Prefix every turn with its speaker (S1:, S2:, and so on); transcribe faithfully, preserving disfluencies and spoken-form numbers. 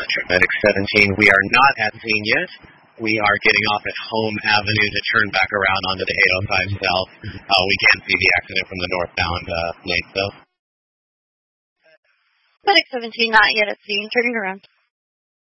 S1: Medic seventeen, we are not at scene yet. We are getting off at Home Avenue to turn back around onto the eight oh five South. Uh, we can't see the accident from the northbound uh, lane, though.
S2: Medic seventeen, not yet at scene. Turning around.